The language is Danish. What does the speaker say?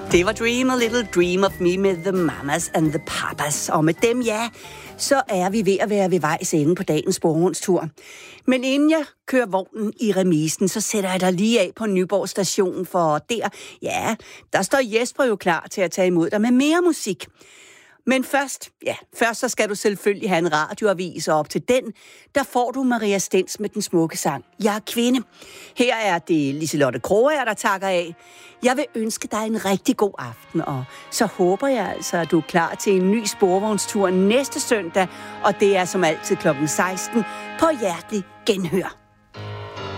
Det var Dream a Little Dream of Me med The Mamas and the Papas. Og med dem, ja, så er vi ved at være ved vejs ende på dagens sporvognstur. Men inden jeg kører vognen i remisen, så sætter jeg dig lige af på Nyborg station, for der står Jesper jo klar til at tage imod dig med mere musik. Men først så skal du selvfølgelig have en radioavis, og op til den, der får du Maria Stens med den smukke sang Jeg er kvinde. Her er det Liselotte Kroger, der takker af. Jeg vil ønske dig en rigtig god aften, og så håber jeg altså, at du er klar til en ny sporvognstur næste søndag, og det er som altid kl. 16 på Hjertelig Genhør.